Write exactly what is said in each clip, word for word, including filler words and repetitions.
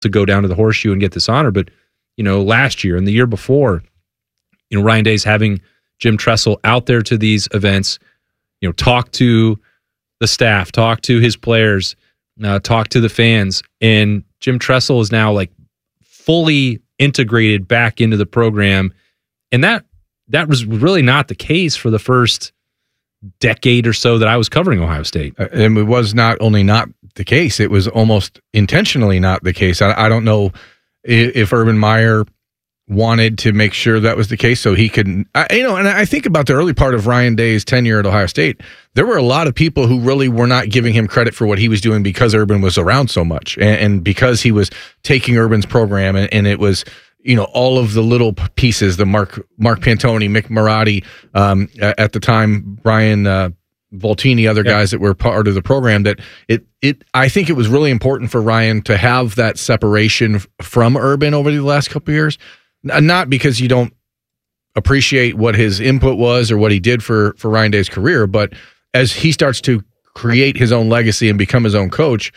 to go down to the Horseshoe and get this honor. But, you know, last year and the year before, you know, Ryan Day's having Jim Tressel out there to these events, you know, talk to the staff, talk to his players, uh, talk to the fans. And Jim Tressel is now like fully integrated back into the program. And that that was really not the case for the first decade or so that I was covering Ohio State. Uh, and it was not only not the case, it was almost intentionally not the case. I, I don't know if, if Urban Meyer wanted to make sure that was the case so he could, I, you know, and I think about the early part of Ryan Day's tenure at Ohio State, there were a lot of people who really were not giving him credit for what he was doing because Urban was around so much and, and because he was taking Urban's program and, and it was, you know, all of the little pieces, the Mark Mark Pantoni, Mick Marotti, um, at the time, Brian uh, Voltini, other yeah. guys that were part of the program, that it, it, I think it was really important for Ryan to have that separation from Urban over the last couple of years. Not because you don't appreciate what his input was or what he did for, for Ryan Day's career, but as he starts to create his own legacy and become his own coach,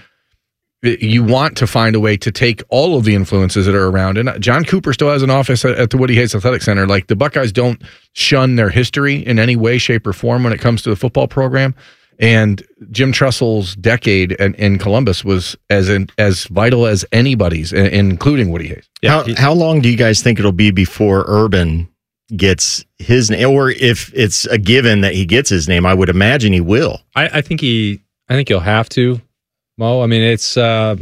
you want to find a way to take all of the influences that are around. And John Cooper still has an office at, at the Woody Hayes Athletic Center. Like, the Buckeyes don't shun their history in any way, shape, or form when it comes to the football program. And Jim Tressel's decade in, in Columbus was as in, as vital as anybody's, including Woody Hayes. Yeah. How, how long do you guys think it'll be before Urban gets his name, or if it's a given that he gets his name? I would imagine he will. I, I think he. I think he'll have to. Mo, I mean, it's. Uh,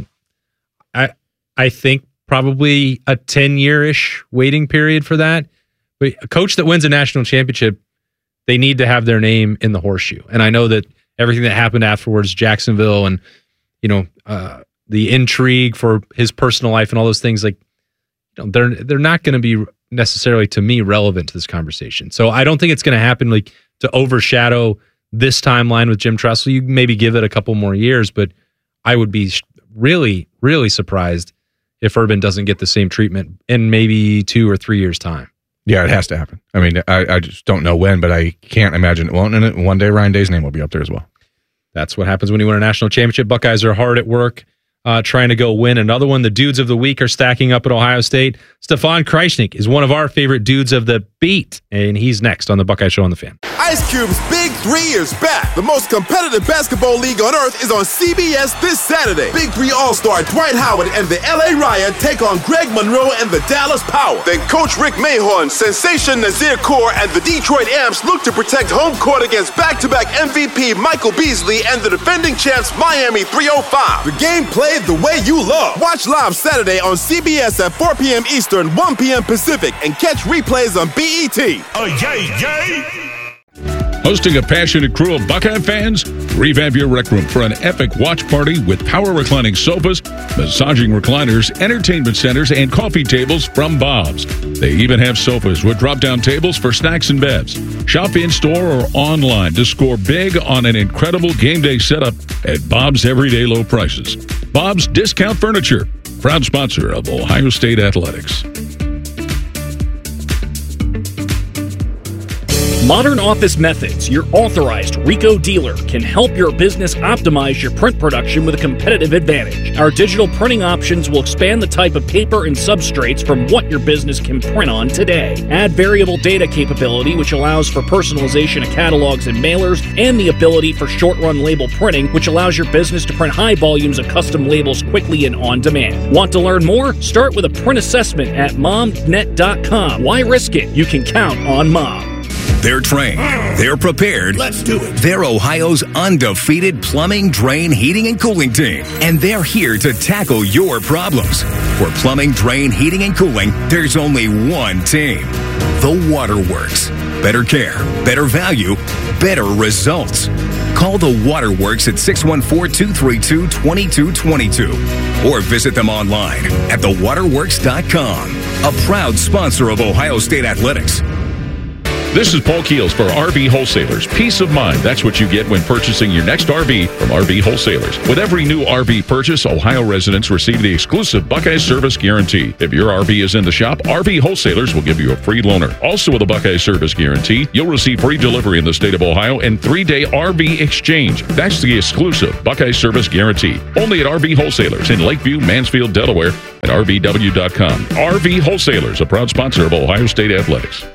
I I think probably a ten year ish waiting period for that. But a coach that wins a national championship, they need to have their name in the Horseshoe. And I know that everything that happened afterwards, Jacksonville, and you know uh, the intrigue for his personal life and all those things, like you know, they're they're not going to be necessarily, to me, relevant to this conversation. So I don't think it's going to happen like to overshadow this timeline with Jim Tressel. You maybe give it a couple more years, but I would be really, really surprised if Urban doesn't get the same treatment in maybe two or three years' time. Yeah, it has to happen. I mean, I, I just don't know when, but I can't imagine it won't. And one day Ryan Day's name will be up there as well. That's what happens when you win a national championship. Buckeyes are hard at work uh, trying to go win another one. The dudes of the week are stacking up at Ohio State. Stefan Krajisnik is one of our favorite dudes of the beat, and he's next on the Buckeye Show on the Fan. Ice Cube's Big Three is back. The most competitive basketball league on earth is on C B S this Saturday. Big Three All-Star Dwight Howard and the L A Riot take on Greg Monroe and the Dallas Power. Then Coach Rick Mahorn, Sensation Nazir Kaur, and the Detroit Amps look to protect home court against back-to-back M V P Michael Beasley and the defending champs Miami three oh five. The game played the way you love. Watch live Saturday on C B S at four p.m. Eastern, one p.m. Pacific, and catch replays on B E T. Oh, yay, yay! Hosting a passionate crew of Buckeye fans? Revamp your rec room for an epic watch party with power reclining sofas, massaging recliners, entertainment centers, and coffee tables from Bob's. They even have sofas with drop-down tables for snacks and bevs. Shop in-store or online to score big on an incredible game day setup at Bob's everyday low prices. Bob's Discount Furniture, proud sponsor of Ohio State Athletics. Modern Office Methods, your authorized Ricoh dealer, can help your business optimize your print production with a competitive advantage. Our digital printing options will expand the type of paper and substrates from what your business can print on today. Add variable data capability, which allows for personalization of catalogs and mailers, and the ability for short-run label printing, which allows your business to print high volumes of custom labels quickly and on demand. Want to learn more? Start with a print assessment at mom net dot com. Why risk it? You can count on Mom. They're trained. They're prepared. Let's do it. They're Ohio's undefeated plumbing, drain, heating, and cooling team. And they're here to tackle your problems. For plumbing, drain, heating, and cooling, there's only one team. The Waterworks. Better care, better value, better results. Call the Waterworks at six one four, two three two, two two two two or visit them online at the waterworks dot com. A proud sponsor of Ohio State Athletics. This is Paul Keels for R V Wholesalers. Peace of mind. That's what you get when purchasing your next R V from R V Wholesalers. With every new R V purchase, Ohio residents receive the exclusive Buckeye Service Guarantee. If your R V is in the shop, R V Wholesalers will give you a free loaner. Also with a Buckeye Service Guarantee, you'll receive free delivery in the state of Ohio and three-day R V exchange. That's the exclusive Buckeye Service Guarantee. Only at R V Wholesalers in Lakeview, Mansfield, Delaware, at R V W dot com. R V Wholesalers, a proud sponsor of Ohio State Athletics.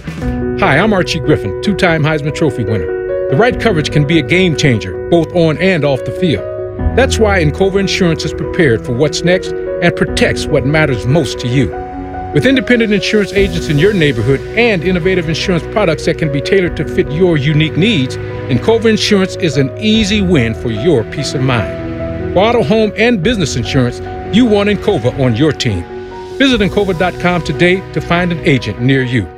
Hi, I'm Archie Griffin, two-time Heisman Trophy winner. The right coverage can be a game changer, both on and off the field. That's why Encova Insurance is prepared for what's next and protects what matters most to you. With independent insurance agents in your neighborhood and innovative insurance products that can be tailored to fit your unique needs, Encova Insurance is an easy win for your peace of mind. For auto, home, and business insurance, you want Encova on your team. Visit Encova dot com today to find an agent near you.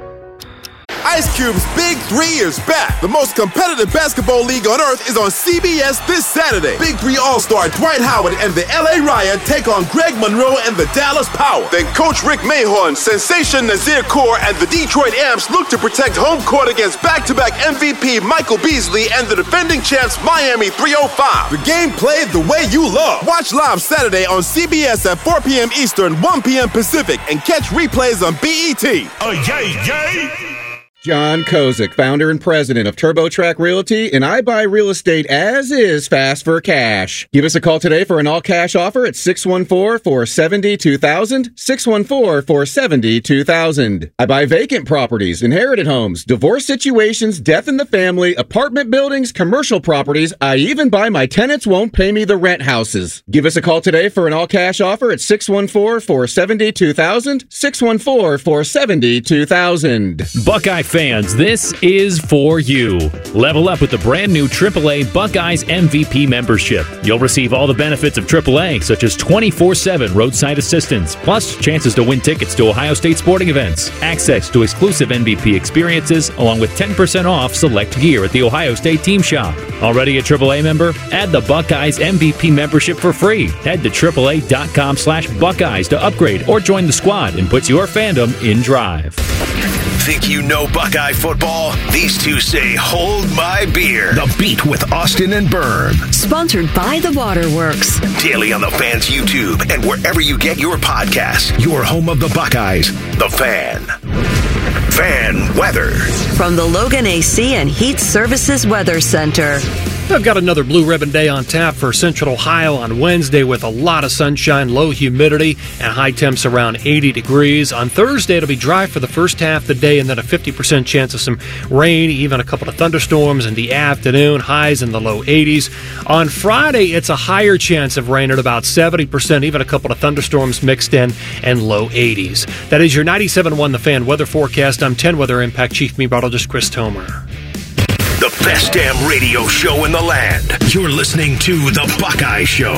Ice Cube's Big Three is back. The most competitive basketball league on earth is on C B S this Saturday. Big Three All-Star Dwight Howard and the L A Riot take on Greg Monroe and the Dallas Power. Then Coach Rick Mahorn, Sensation Nazir Kaur, and the Detroit Amps look to protect home court against back-to-back M V P Michael Beasley and the defending champs Miami three oh five. The game played the way you love. Watch live Saturday on C B S at four p.m. Eastern, one p.m. Pacific, and catch replays on B E T. Oh, yay, yay! John Kozik, founder and president of TurboTrack Realty, and I buy real estate as is fast for cash. Give us a call today for an all-cash offer at six one four, four seven zero, two thousand, six one four, four seven zero, two thousand. I buy vacant properties, inherited homes, divorce situations, death in the family, apartment buildings, commercial properties. I even buy my tenants won't pay me the rent houses. Give us a call today for an all-cash offer at six one four, four seven zero, two thousand, six one four, four seven zero, two thousand. Buckeye fans, this is for you. Level up with the brand new triple A Buckeyes M V P membership. You'll receive all the benefits of triple A, such as twenty-four seven roadside assistance, plus chances to win tickets to Ohio State sporting events, access to exclusive M V P experiences, along with ten percent off select gear at the Ohio State team shop. Already a triple A member? Add the Buckeyes M V P membership for free. Head to triple A dot com slash Buckeyes to upgrade or join the squad and put your fandom in drive. Think you know Buckeye football? These two say, hold my beer. The Beat with Austin and Berm. Sponsored by The Waterworks. Daily on the Fan's YouTube and wherever you get your podcasts. Your home of the Buckeyes, The Fan. Fan weather. From the Logan A C and Heat Services Weather Center. I've got another Blue Ribbon Day on tap for Central Ohio on Wednesday with a lot of sunshine, low humidity, and high temps around eighty degrees. On Thursday, it'll be dry for the first half of the day and then a fifty percent chance of some rain, even a couple of thunderstorms in the afternoon, highs in the low eighties. On Friday, it's a higher chance of rain at about seventy percent, even a couple of thunderstorms mixed in, and low eighties. That is your ninety-seven point one The Fan weather forecast. I'm ten Weather Impact Chief Meteorologist Chris Tomer. The best damn radio show in the land. You're listening to The Buckeye Show.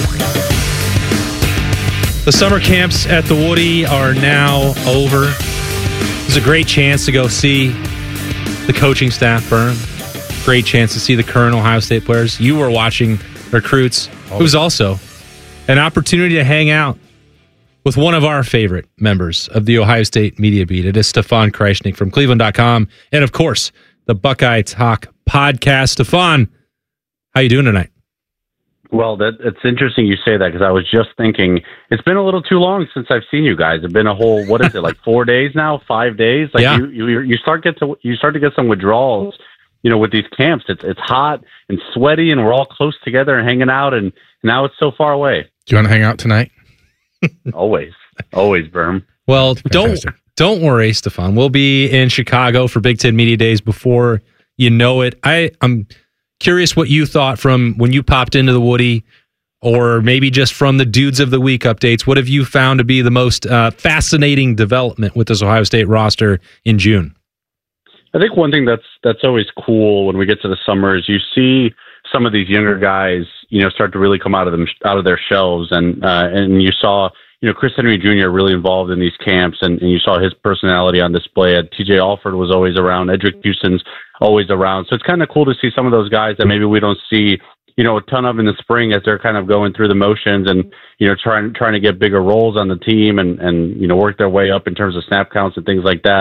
The summer camps at the Woody are now over. It's a great chance to go see the coaching staff, Berm. Great chance to see the current Ohio State players. You were watching recruits. It was also an opportunity to hang out with one of our favorite members of the Ohio State Media Beat. It is Stefan Krajisnik from Cleveland dot com. And, of course, the Buckeye Talk podcast. Stefan, how you doing tonight? Well, that, it's interesting you say that because I was just thinking it's been a little too long since I've seen you guys. It's been a whole, what is it, like four days now, five days? Like yeah. you, you, you start get to you start to get some withdrawals. You know, with these camps, it's it's hot and sweaty, and we're all close together and hanging out, and now it's so far away. Do you want to hang out tonight? always, always, Berm. Well, don't don't worry, Stefan. We'll be in Chicago for Big Ten Media Days before you know it. I, I'm curious what you thought from when you popped into the Woody, or maybe just from the Dudes of the Week updates. What have you found to be the most uh, fascinating development with this Ohio State roster in June? I think one thing that's that's always cool when we get to the summer is you see some of these younger guys, you know, start to really come out of them out of their shells, and uh, and you saw, you know, Chris Henry Junior really involved in these camps, and, and you saw his personality on display. T J Alford was always around. Edric Houston's always around. So it's kind of cool to see some of those guys that maybe we don't see, you know, a ton of in the spring as they're kind of going through the motions and, you know, trying trying to get bigger roles on the team and, and you know, work their way up in terms of snap counts and things like that.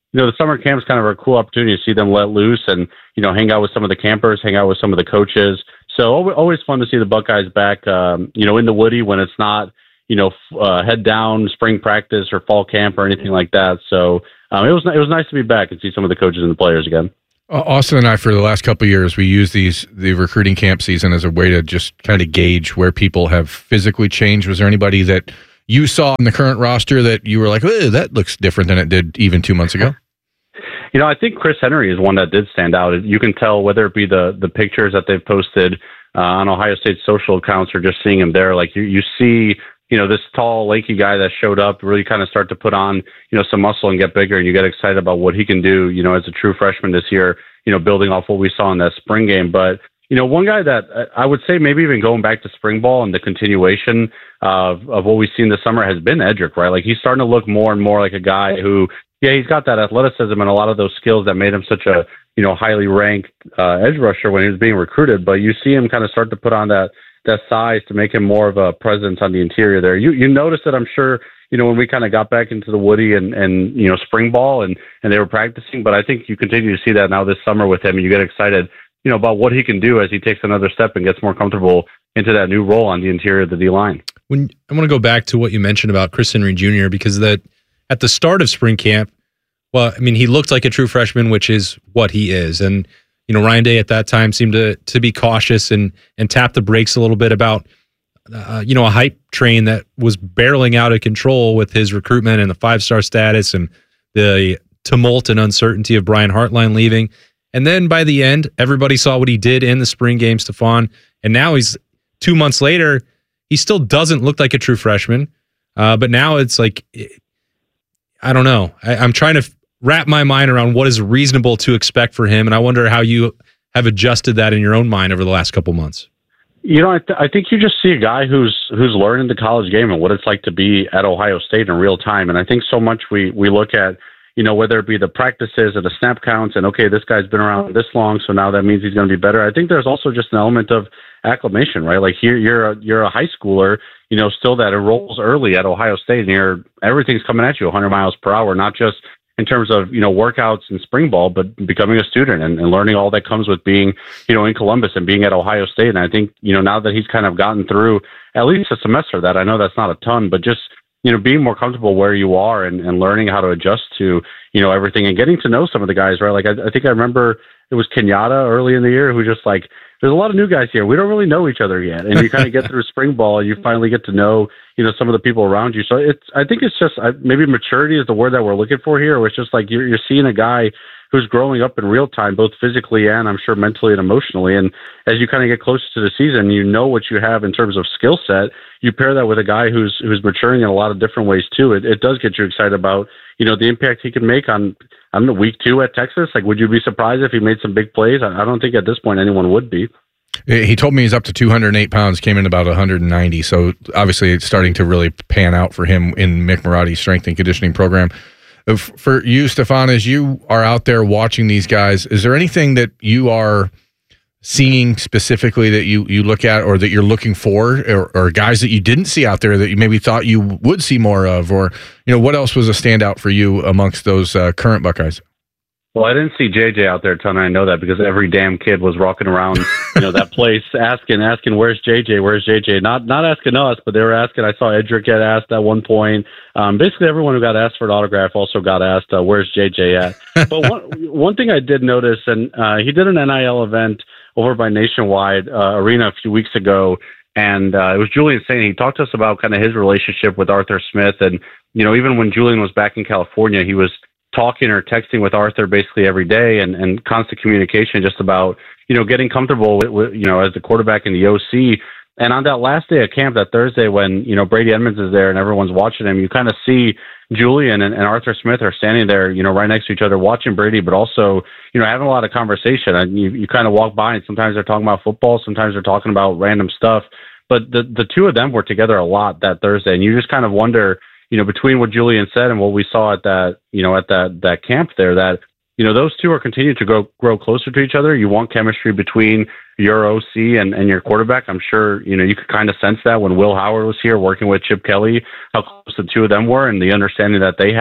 you know, the summer camp is kind of a cool opportunity to see them let loose and, you know, hang out with some of the campers, hang out with some of the coaches. So always fun to see the Buckeyes back, um, you know, in the Woody when it's not, you know, uh, head down spring practice or fall camp or anything like that. So um, it was it was nice to be back and see some of the coaches and the players again. Austin and I, for the last couple of years, we use these the recruiting camp season as a way to just kind of gauge where people have physically changed. Was there anybody that you saw in the current roster that you were like, oh, that looks different than it did even two months ago? You know, I think Chris Henry is one that did stand out. You can tell whether it be the the pictures that they've posted uh, on Ohio State's social accounts or just seeing him there. Like you, you see, you know, this tall, lanky guy that showed up really kind of start to put on, you know, some muscle and get bigger, and you get excited about what he can do, you know, as a true freshman this year, you know, building off what we saw in that spring game. But, you know, one guy that I would say maybe even going back to spring ball and the continuation of, of what we've seen this summer has been Edric, right? Like he's starting to look more and more like a guy who, yeah, he's got that athleticism and a lot of those skills that made him such a, you know, highly ranked uh, edge rusher when he was being recruited. But you see him kind of start to put on that that size to make him more of a presence on the interior there. You you noticed that, I'm sure, you know, when we kind of got back into the Woody and, and you know, spring ball and, and they were practicing, but I think you continue to see that now this summer with him, and you get excited, you know, about what he can do as he takes another step and gets more comfortable into that new role on the interior of the D-line. When I want to go back to what you mentioned about Chris Henry Junior, because that at the start of spring camp, well, I mean, he looked like a true freshman, which is what he is. And, you know, Ryan Day at that time seemed to to be cautious and and tap the brakes a little bit about, uh, you know, a hype train that was barreling out of control with his recruitment and the five-star status and the tumult and uncertainty of Brian Hartline leaving. And then by the end, everybody saw what he did in the spring game, Stephon. And now he's two months later, he still doesn't look like a true freshman. Uh, but now it's like, I don't know. I, I'm trying to wrap my mind around what is reasonable to expect for him. And I wonder how you have adjusted that in your own mind over the last couple months. You know, I, th- I think you just see a guy who's who's learning the college game and what it's like to be at Ohio State in real time. And I think so much we we look at, you know, whether it be the practices or the snap counts and, okay, this guy's been around this long, so now that means he's going to be better. I think there's also just an element of acclimation, right? Like here, you're a, you're a high schooler, you know, still that enrolls early at Ohio State, and you're, everything's coming at you one hundred miles per hour, not just in terms of, you know, workouts and spring ball, but becoming a student and, and learning all that comes with being, you know, in Columbus and being at Ohio State. And I think, you know, now that he's kind of gotten through at least a semester that, I know that's not a ton, but just, you know, being more comfortable where you are and, and learning how to adjust to, you know, everything and getting to know some of the guys, right? Like, I, I think I remember it was Kenyatta early in the year who just like, there's a lot of new guys here. We don't really know each other yet. And you kind of get through spring ball and you finally get to know, you know, some of the people around you. So it's, I think it's just, I, maybe maturity is the word that we're looking for here, where it's just like you're, you're seeing a guy who's growing up in real time, both physically and I'm sure mentally and emotionally. And as you kind of get closer to the season, you know what you have in terms of skill set. You pair that with a guy who's who's maturing in a lot of different ways too. It, it does get you excited about, you know, the impact he can make on, on the week two at Texas. Like, would you be surprised if he made some big plays? I, I don't think at this point anyone would be. He told me he's up to two hundred eight pounds, came in about one hundred ninety. So obviously it's starting to really pan out for him in Mick Marotti's strength and conditioning program. For you, Stephon, as you are out there watching these guys, is there anything that you are seeing specifically that you, you look at or that you're looking for, or, or guys that you didn't see out there that you maybe thought you would see more of? Or, you know, what else was a standout for you amongst those uh, current Buckeyes? Well, I didn't see J J out there a ton. I know that because every damn kid was walking around, you know, that place asking, asking, where's J J? Where's J J? Not, not asking us, but they were asking. I saw Edric get asked at one point. Um, basically, everyone who got asked for an autograph also got asked, uh, where's J J at? But one, one thing I did notice, and uh, he did an N I L event over by Nationwide uh, Arena a few weeks ago, and uh, it was Julian saying, he talked to us about kind of his relationship with Arthur Smith. And, you know, even when Julian was back in California, he was talking or texting with Arthur basically every day, and, and constant communication just about, you know, getting comfortable with, with, you know, as the quarterback in the O C. And on that last day of camp, that Thursday, when, you know, Brady Edmonds is there and everyone's watching him, you kind of see Julian and, and Arthur Smith are standing there, you know, right next to each other watching Brady, but also, you know, having a lot of conversation. And you, you kind of walk by and sometimes they're talking about football, sometimes they're talking about random stuff. But the, the two of them were together a lot that Thursday. And you just kind of wonder, you know, between what Julian said and what we saw at that, you know, at that, that camp there, that, you know, those two are continuing to grow, grow closer to each other. You want chemistry between your O C and, and your quarterback. I'm sure, you know, you could kind of sense that when Will Howard was here working with Chip Kelly, how close the two of them were and the understanding that they had,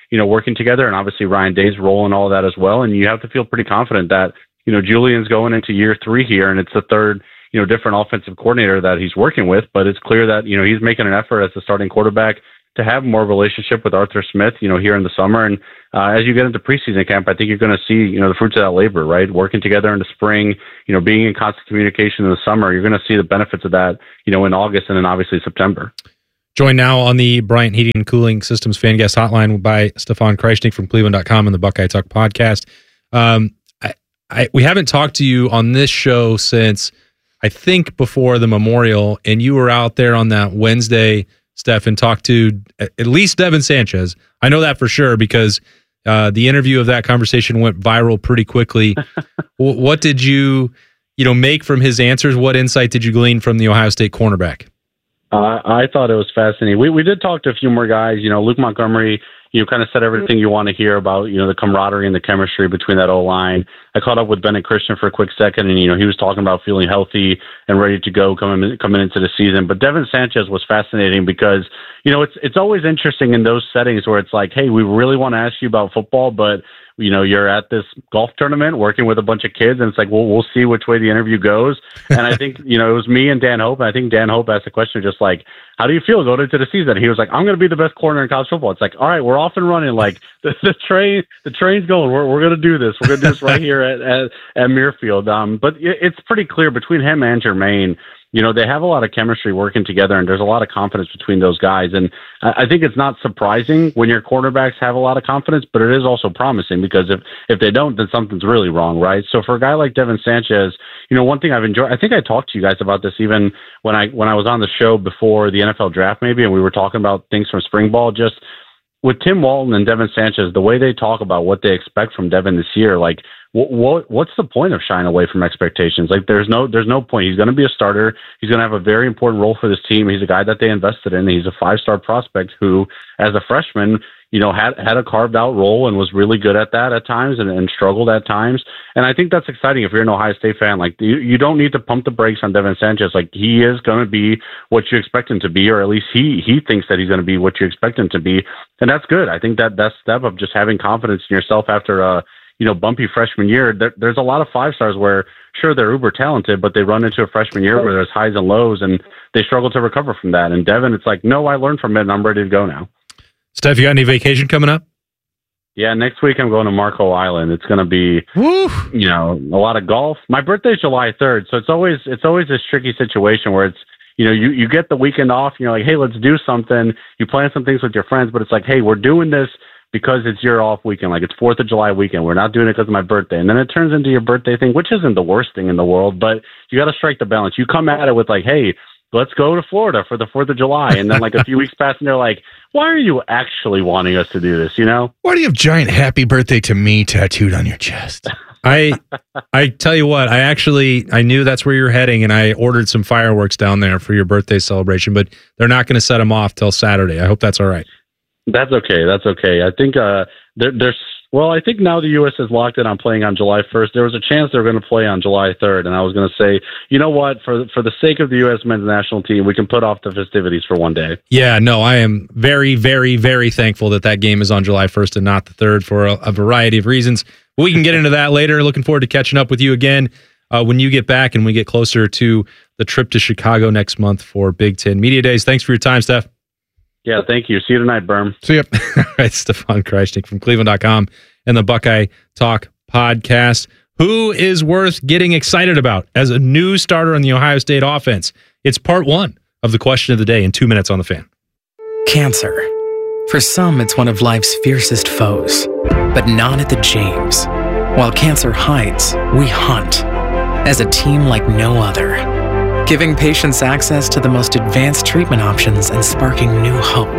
you know, working together, and obviously Ryan Day's role in all of that as well. And you have to feel pretty confident that, you know, Julian's going into year three here, and it's the third, you know, different offensive coordinator that he's working with. But it's clear that, you know, he's making an effort as the starting quarterback to have more relationship with Arthur Smith, you know, here in the summer. And uh, as you get into preseason camp, I think you're going to see, you know, the fruits of that labor, right? Working together in the spring, you know, being in constant communication in the summer. You're going to see the benefits of that, you know, in August and then obviously September. Joined now on the Bryant Heating and Cooling Systems Fan Guest Hotline by Stefan Kreisnig from Cleveland dot com and the Buckeye Talk podcast. Um, I, I, we haven't talked to you on this show since, I think, before the Memorial, and you were out there on that Wednesday, Steph, and talked to at least Devin Sanchez. I know that for sure because uh, the interview of that conversation went viral pretty quickly. What did you, you know, make from his answers? What insight did you glean from the Ohio State cornerback? Uh, I thought it was fascinating. We we did talk to a few more guys. You know, Luke Montgomery, you know, kind of said everything you want to hear about, you know, the camaraderie and the chemistry between that O-line. I caught up with Bennett Christian for a quick second, and, you know, he was talking about feeling healthy and ready to go coming coming into the season. But Devin Sanchez was fascinating because, you know, it's it's always interesting in those settings where it's like, hey, we really want to ask you about football, but, you know, you're at this golf tournament working with a bunch of kids, and it's like, well, we'll see which way the interview goes. And I think, you know, it was me and Dan Hope, and I think Dan Hope asked a question just like, how do you feel going into the season? And he was like, I'm going to be the best corner in college football. It's like, all right, we're off and running. Like the, the train, the train's going. We're we're going to do this. We're going to do this right here at at, at Muirfield. Um, but it, it's pretty clear between him and Jermaine, you know, they have a lot of chemistry working together, and there's a lot of confidence between those guys. And I think it's not surprising when your cornerbacks have a lot of confidence, but it is also promising because if, if they don't, then something's really wrong, right? So for a guy like Devin Sanchez, you know, one thing I've enjoyed, I think I talked to you guys about this even when I when I was on the show before the N F L draft maybe, and we were talking about things from spring ball, just with Tim Walton and Devin Sanchez, the way they talk about what they expect from Devin this year, like, What, what what's the point of shying away from expectations? Like, there's no there's no point. He's going to be a starter. He's going to have a very important role for this team. He's a guy that they invested in. He's a five star prospect who, as a freshman, you know, had had a carved out role and was really good at that at times and, and struggled at times. And I think that's exciting if you're an Ohio State fan. Like, you, you don't need to pump the brakes on Devin Sanchez. Like, he is going to be what you expect him to be, or at least he he thinks that he's going to be what you expect him to be, and that's good. I think that that step of just having confidence in yourself after a you know, bumpy freshman year, there, there's a lot of five stars where, sure, they're uber talented, but they run into a freshman year where there's highs and lows, and they struggle to recover from that. And Devin, it's like, no, I learned from it, and I'm ready to go now. Steph, you got any vacation coming up? Yeah, next week I'm going to Marco Island. It's going to be, Woo. you know, a lot of golf. My birthday's July third, so it's always it's always this tricky situation where it's, you know, you, you get the weekend off, and you're like, hey, let's do something. You plan some things with your friends, but it's like, hey, we're doing this because it's your off weekend, like it's fourth of July weekend. We're not doing it because of my birthday. And then it turns into your birthday thing, which isn't the worst thing in the world, but you got to strike the balance. You come at it with like, hey, let's go to Florida for the fourth of July. And then like a few weeks pass and they're like, why are you actually wanting us to do this, you know? Why do you have giant happy birthday to me tattooed on your chest? I I tell you what, I actually, I knew that's where you're heading, and I ordered some fireworks down there for your birthday celebration, but they're not going to set them off till Saturday. I hope that's all right. That's okay. That's okay. I think uh, there, there's, well, I think now the U S is locked in on playing on July first. There was a chance they were going to play on July third, and I was going to say, you know what, for for the sake of the U S men's national team, we can put off the festivities for one day. Yeah, no, I am very, very, very thankful that that game is on July first and not the third for a, a variety of reasons. We can get into that later. Looking forward to catching up with you again uh, when you get back and we get closer to the trip to Chicago next month for Big Ten Media Days. Thanks for your time, Steph. Yeah, thank you. See you tonight, Berm. See ya. All right, Stefan Kreisnig from Cleveland dot com and the Buckeye Talk podcast. Who is worth getting excited about as a new starter on the Ohio State offense? It's part one of the question of the day in two minutes on the Fan. Cancer. For some, it's one of life's fiercest foes, but not at the James. While cancer hides, we hunt as a team like no other, giving patients access to the most advanced treatment options and sparking new hope.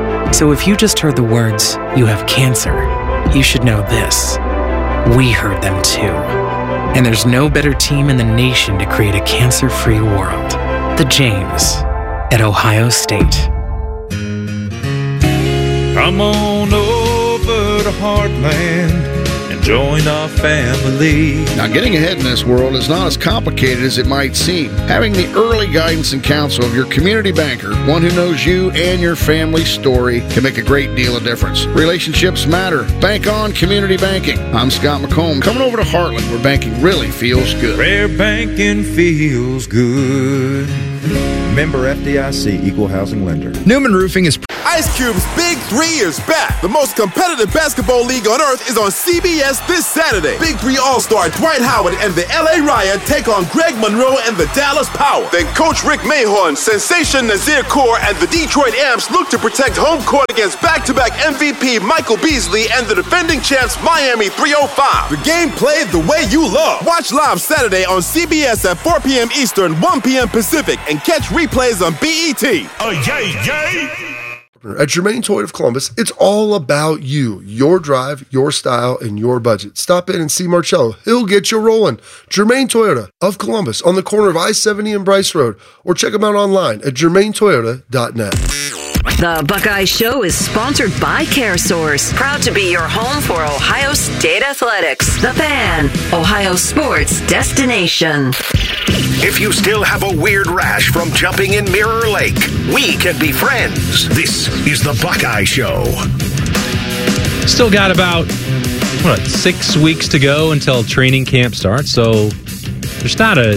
So if you just heard the words, "you have cancer," you should know this. We heard them too. And there's no better team in the nation to create a cancer-free world. The James at Ohio State. Come on over to Heartland and Join our family. Now, getting ahead in this world is not as complicated as it might seem. Having the early guidance and counsel of your community banker, one who knows you and your family's story, can make a great deal of difference. Relationships matter. Bank on community banking. I'm Scott McComb, coming over to Heartland, where banking really feels good. Where banking feels good. Member F D I C, Equal Housing Lender. Newman Roofing is... Ice Cube's Big Three is back. The most competitive basketball league on earth is on C B S this Saturday. Big Three All-Star Dwight Howard and the L A Riot take on Greg Monroe and the Dallas Power. Then Coach Rick Mahorn, Sensation Nazir Kaur, and the Detroit Amps look to protect home court against back-to-back M V P Michael Beasley and the defending champs Miami three oh five. The game played the way you love. Watch live Saturday on C B S at four p.m. Eastern, one p.m. Pacific, and catch replays on B E T. Oh, yay, yay! At Germain Toyota of Columbus, it's all about you, your drive, your style, and your budget. Stop in and see Marcello. He'll get you rolling. Germain Toyota of Columbus on the corner of I seventy and Bryce Road, or check them out online at germain toyota dot net. The Buckeye Show is sponsored by CareSource, proud to be your home for Ohio State Athletics. The Fan, Ohio sports destination. If you still have a weird rash from jumping in Mirror Lake, we can be friends. This is the Buckeye Show. Still got about, what, six weeks to go until training camp starts, so there's not a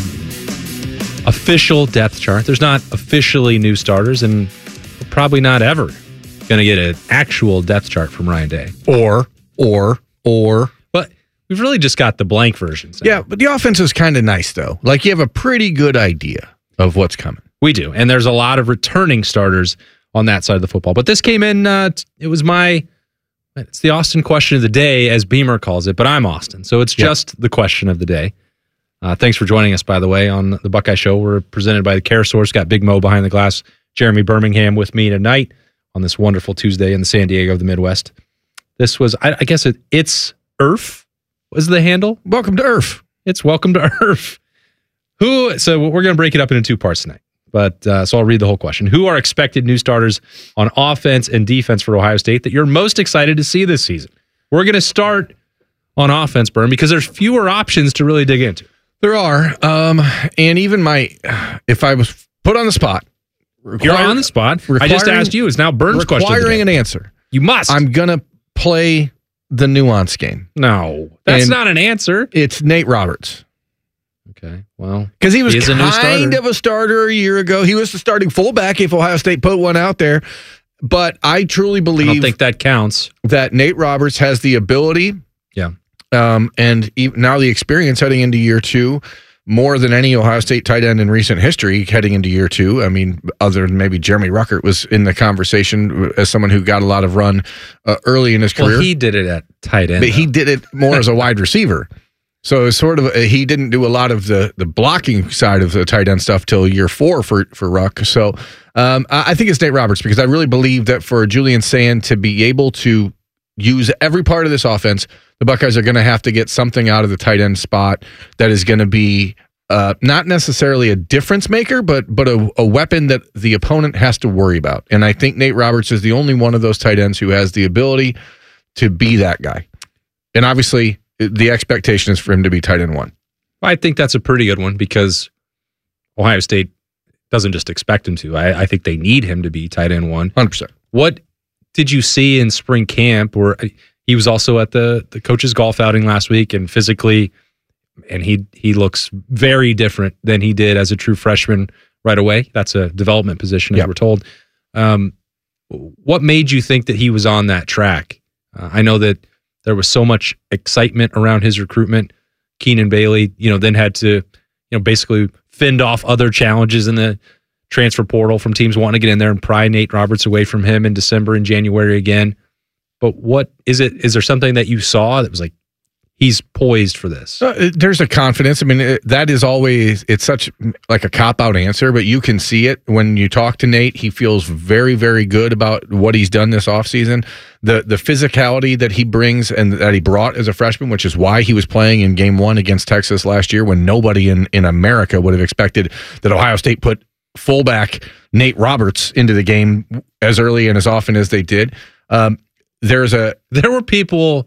official depth chart. There's not officially new starters, and we're probably not ever going to get an actual depth chart from Ryan Day. Or, or, or... We've really just got the blank versions. Yeah, but the offense is kind of nice, though. Like, you have a pretty good idea of what's coming. We do, and there's a lot of returning starters on that side of the football. But this came in, uh, it was my, it's the Austin question of the day, as Beamer calls it, but I'm Austin, so it's just yep. the question of the day. Uh, thanks for joining us, by the way, on the Buckeye Show. We're presented by the CareSource. Got Big Mo behind the glass, Jeremy Birmingham with me tonight on this wonderful Tuesday in the San Diego of the Midwest. This was, I, I guess it, it's E R F. Was the handle? Welcome to E R F. It's welcome to E R F. Who? So we're going to break it up into two parts tonight. But uh, so I'll read the whole question. Who are expected new starters on offense and defense for Ohio State that you're most excited to see this season? We're going to start on offense, Burn, because there's fewer options to really dig into. There are, um, and even my, if I was put on the spot, require, you're on the spot. I just asked you. It's now Burn's question. Requiring an answer. You must. I'm gonna play the nuance game. No, that's And not an answer. It's Nate Roberts. Okay, well, because he was he is a new kind starter. of a starter a year ago. He was the starting fullback if Ohio State put one out there. But I truly believe I don't think that counts. That Nate Roberts has the ability, yeah, um, and even now the experience heading into year two, more than any Ohio State tight end in recent history heading into year two. I mean, other than maybe Jeremy Ruckert was in the conversation as someone who got a lot of run uh, early in his career. Well, he did it at tight end, but though. he did it more as a wide receiver. So it's sort of a, he didn't do a lot of the the blocking side of the tight end stuff till year four for for Ruck. So um, I, I think it's Nate Roberts because I really believe that for Julian Sand to be able to use every part of this offense, the Buckeyes are going to have to get something out of the tight end spot that is going to be uh, not necessarily a difference maker, but but a, a weapon that the opponent has to worry about. And I think Nate Roberts is the only one of those tight ends who has the ability to be that guy. And obviously, the expectation is for him to be tight end one. I think that's a pretty good one because Ohio State doesn't just expect him to. I, I think they need him to be tight end one. one hundred percent. What did you see in spring camp where he was also at the, the coach's golf outing last week and physically, and he he looks very different than he did as a true freshman right away. That's a development position, as yep. we're told. Um, what made you think that he was on that track? Uh, I know that there was so much excitement around his recruitment. Keenan Bailey, you know, then had to, you know, basically fend off other challenges in the transfer portal from teams wanting to get in there and pry Nate Roberts away from him in December and January again. But what is it? Is there something that you saw that was like, he's poised for this? Uh, there's a confidence. I mean, it, that is always, it's such like a cop-out answer, but you can see it when you talk to Nate. He feels very, very good about what he's done this offseason. The the physicality that he brings and that he brought as a freshman, which is why he was playing in game one against Texas last year when nobody in, in America would have expected that Ohio State put fullback Nate Roberts into the game as early and as often as they did. Um, there's a There were people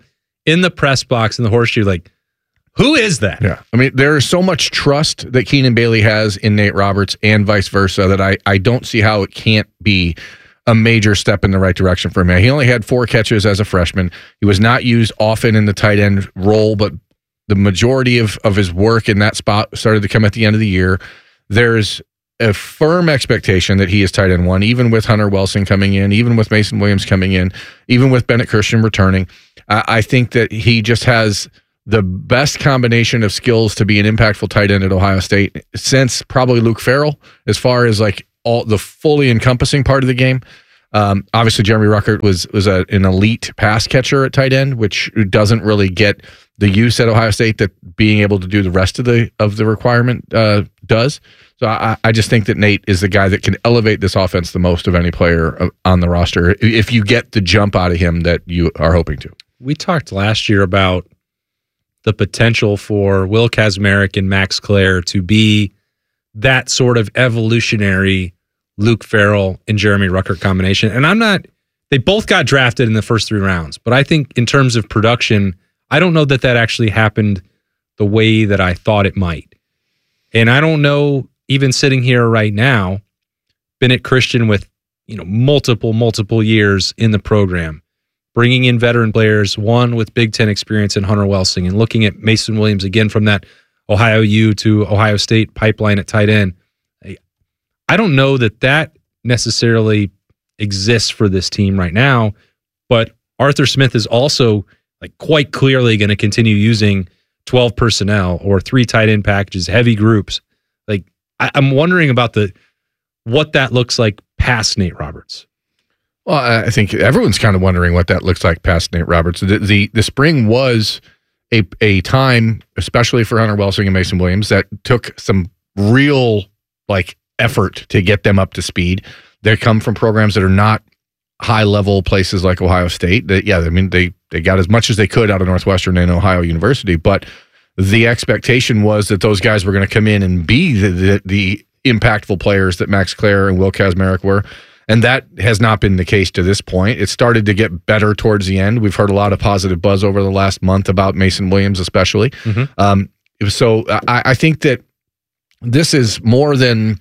in the press box in the horseshoe, like, who is that? Yeah. I mean, there is so much trust that Keenan Bailey has in Nate Roberts and vice versa that I, I don't see how it can't be a major step in the right direction for him. He only had four catches as a freshman. He was not used often in the tight end role, but the majority of, of his work in that spot started to come at the end of the year. There's a firm expectation that he is tight end one, even with Hunter Welsing coming in, even with Mason Williams coming in, even with Bennett Christian returning. Uh, I think that he just has the best combination of skills to be an impactful tight end at Ohio State since probably Luke Farrell, as far as like all the fully encompassing part of the game. Um, obviously, Jeremy Ruckert was was a, an elite pass catcher at tight end, which doesn't really get the use at Ohio State that being able to do the rest of the of the requirement uh, does. So I, I just think that Nate is the guy that can elevate this offense the most of any player on the roster if you get the jump out of him that you are hoping to. We talked last year about the potential for Will Kazmarek and Max Clare to be that sort of evolutionary Luke Farrell and Jeremy Ruckert combination. And I'm not, they both got drafted in the first three rounds, but I think in terms of production, I don't know that that actually happened the way that I thought it might. And I don't know, even sitting here right now, Bennett Christian with, you know, multiple, multiple years in the program, bringing in veteran players, one with Big Ten experience in Hunter Welsing, and looking at Mason Williams again from that Ohio U to Ohio State pipeline at tight end. I don't know that that necessarily exists for this team right now, but Arthur Smith is also like quite clearly going to continue using twelve personnel or three tight end packages, heavy groups. Like I, I'm wondering about the what that looks like past Nate Roberts. Well, I think everyone's kind of wondering what that looks like past Nate Roberts. The the, the spring was a a time, especially for Hunter Welsing and Mason Williams, that took some real like effort to get them up to speed. They come from programs that are not high level places like Ohio State. That yeah, I mean they they got as much as they could out of Northwestern and Ohio University, but the expectation was that those guys were going to come in and be the, the the impactful players that Max Clare and Will Kazmarek were. And that has not been the case to this point. It started to get better towards the end. We've heard a lot of positive buzz over the last month about Mason Williams, especially. Mm-hmm. Um, so I, I think that this is more than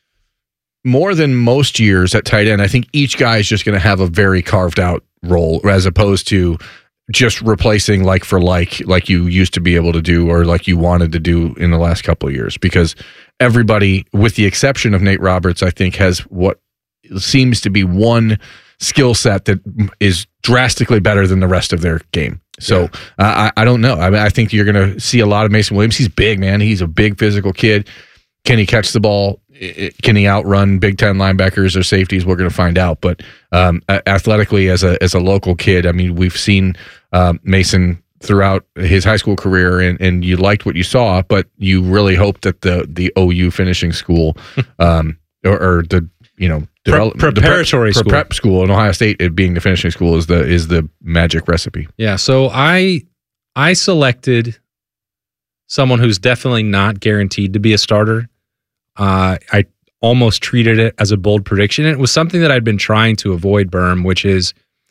more than most years at tight end. I think each guy is just going to have a very carved out role, as opposed to just replacing like for like, like you used to be able to do, or like you wanted to do in the last couple of years. Because everybody, with the exception of Nate Roberts, I think has what seems to be one skill set that is drastically better than the rest of their game. So yeah. uh, I, I don't know. I mean, I think you're going to see a lot of Mason Williams. He's big, man. He's a big physical kid. Can he catch the ball? Can he outrun Big Ten linebackers or safeties? We're going to find out. But um, athletically, as a as a local kid, I mean, we've seen um, Mason throughout his high school career, and, and you liked what you saw, but you really hoped that the the O U finishing school um, or, or the you know develop, Pre- preparatory the prep, school. prep school in Ohio State, it being the finishing school is the is the magic recipe. Yeah. So I I selected someone who's definitely not guaranteed to be a starter. Uh, I almost treated it as a bold prediction. It was something that I'd been trying to avoid, Berm, which is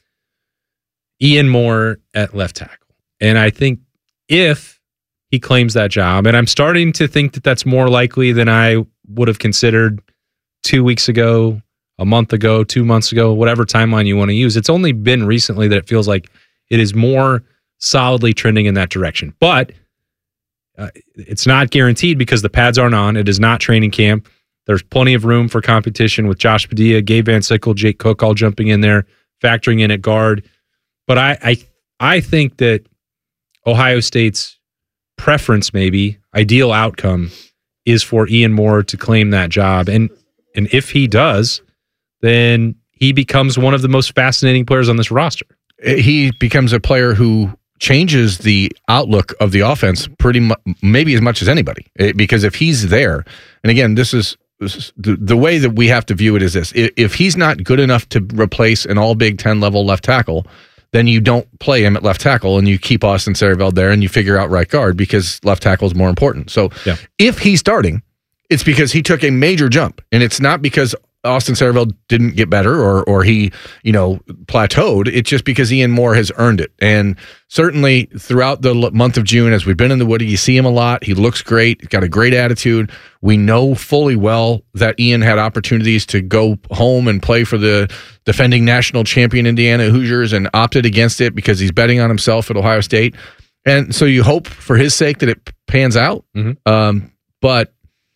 Ian Moore at left tackle. And I think if he claims that job, and I'm starting to think that that's more likely than I would have considered two weeks ago, a month ago, two months ago, whatever timeline you want to use. It's only been recently that it feels like it is more solidly trending in that direction. But uh, it's not guaranteed because the pads aren't on. It is not training camp. There's plenty of room for competition with Josh Padilla, Gabe Van Sickle, Jake Cook all jumping in there, factoring in at guard. But I, I, I think that Ohio State's preference, maybe ideal outcome, is for Ian Moore to claim that job. And and if he does, then he becomes one of the most fascinating players on this roster. He becomes a player who changes the outlook of the offense pretty much, maybe as much as anybody. It, because if he's there, and again, this is, this is the, the way that we have to view it is this: if, if he's not good enough to replace an all Big Ten level left tackle, then you don't play him at left tackle and you keep Austin Saraveld there and you figure out right guard because left tackle is more important. So yeah. If he's starting, it's because he took a major jump, and it's not because Austin Saraville didn't get better or or he, you know, plateaued. It's just because Ian Moore has earned it. And certainly throughout the month of June, as we've been in the Woody, you see him a lot. He looks great. He's got a great attitude. We know fully well that Ian had opportunities to go home and play for the defending national champion Indiana Hoosiers and opted against it because he's betting on himself at Ohio State. And so you hope for his sake that it pans out. Mm-hmm. Um, but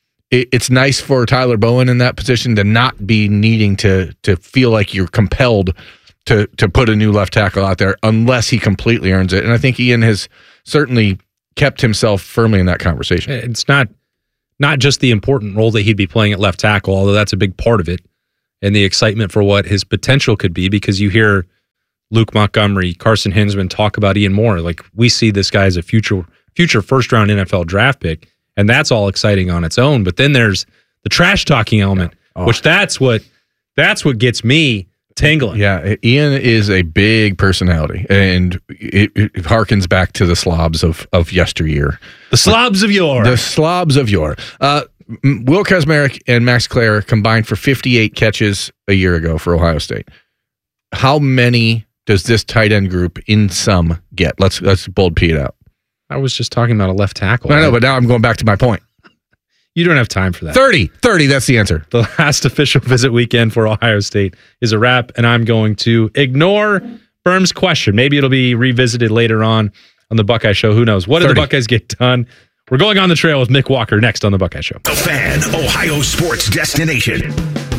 it's nice for Tyler Bowen in that position to not be needing to to feel like you're compelled to to put a new left tackle out there unless he completely earns it. And I think Ian has certainly kept himself firmly in that conversation. It's not not just the important role that he'd be playing at left tackle, although that's a big part of it, and the excitement for what his potential could be, because you hear Luke Montgomery, Carson Hinsman talk about Ian Moore. Like, we see this guy as a future future first round N F L draft pick. And that's all exciting on its own. But then there's the trash talking element, yeah. oh. which that's what that's what gets me tingling. Yeah, Ian is a big personality, and it, it harkens back to the slobs of of yesteryear. The slobs of yore. The slobs of yore. Uh, Will Kazmarek and Max Clare combined for fifty-eight catches a year ago for Ohio State. How many does this tight end group in sum get? Let's let's bold Pete out. I was just talking about a left tackle. I know, but now I'm going back to my point. You don't have time for that. thirty. thirty, that's the answer. The last official visit weekend for Ohio State is a wrap, and I'm going to ignore Berm's question. Maybe it'll be revisited later on on the Buckeye Show. Who knows? What did the Buckeyes get done? We're going on the trail with Mick Walker next on the Buckeye Show. The Fan, Ohio sports destination.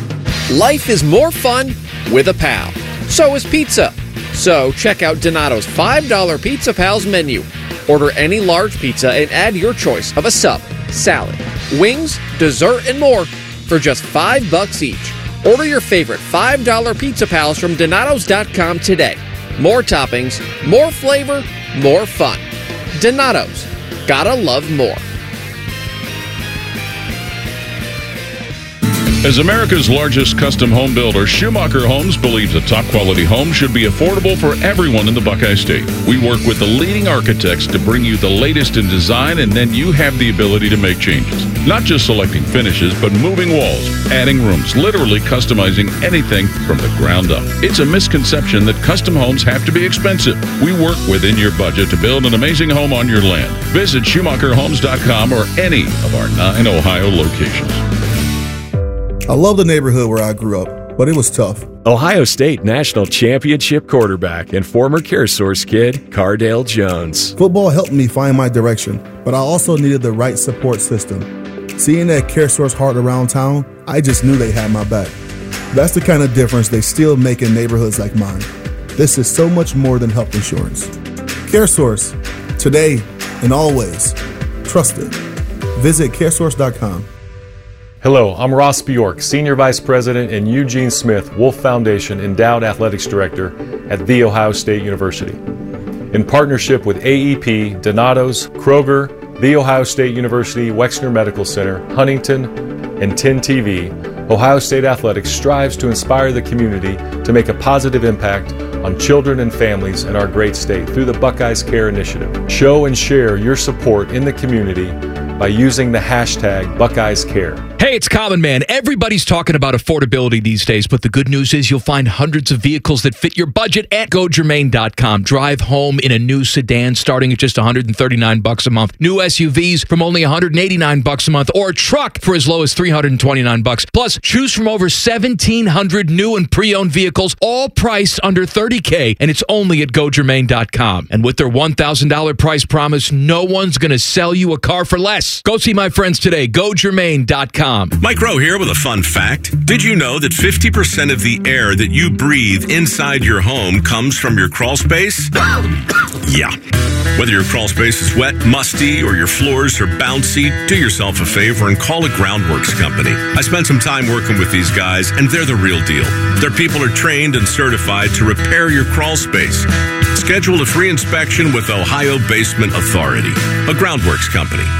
Life is more fun with a pal. So is pizza. So check out Donato's five dollar Pizza Pals menu. Order any large pizza and add your choice of a sub, salad, wings, dessert, and more for just five bucks each. Order your favorite five dollar Pizza Pals from Donatos dot com today. More toppings, more flavor, more fun. Donatos. Gotta love more. As America's largest custom home builder, Schumacher Homes believes a top-quality home should be affordable for everyone in the Buckeye State. We work with the leading architects to bring you the latest in design, and then you have the ability to make changes. Not just selecting finishes, but moving walls, adding rooms, literally customizing anything from the ground up. It's a misconception that custom homes have to be expensive. We work within your budget to build an amazing home on your land. Visit Schumacher Homes dot com or any of our nine Ohio locations. I love the neighborhood where I grew up, but it was tough. Ohio State National Championship quarterback and former CareSource kid, Cardale Jones. Football helped me find my direction, but I also needed the right support system. Seeing that CareSource heart around town, I just knew they had my back. That's the kind of difference they still make in neighborhoods like mine. This is so much more than health insurance. CareSource, today and always. Trusted. Visit CareSource dot com. Hello, I'm Ross Bjork, Senior Vice President and Eugene Smith Wolf Foundation Endowed Athletics Director at The Ohio State University. In partnership with A E P, Donatos, Kroger, The Ohio State University Wexner Medical Center, Huntington, and ten T V, Ohio State Athletics strives to inspire the community to make a positive impact on children and families in our great state through the Buckeyes Care Initiative. Show and share your support in the community by using the hashtag Buckeyes Care. Hey, it's Common Man. Everybody's talking about affordability these days, but the good news is you'll find hundreds of vehicles that fit your budget at go germain dot com. Drive home in a new sedan starting at just one hundred thirty-nine bucks a month. New S U Vs from only one hundred eighty-nine bucks a month, or a truck for as low as three hundred twenty-nine bucks. Plus, choose from over seventeen hundred new and pre-owned vehicles, all priced under thirty K, and it's only at go germain dot com. And with their one thousand dollars price promise, no one's going to sell you a car for less. Go see my friends today, go germain dot com. Mike Rowe here with a fun fact. Did you know that fifty percent of the air that you breathe inside your home comes from your crawl space? Yeah. Whether your crawl space is wet, musty, or your floors are bouncy, do yourself a favor and call a Groundworks company. I spent some time working with these guys, and they're the real deal. Their people are trained and certified to repair your crawl space. Schedule a free inspection with Ohio Basement Authority, a Groundworks company.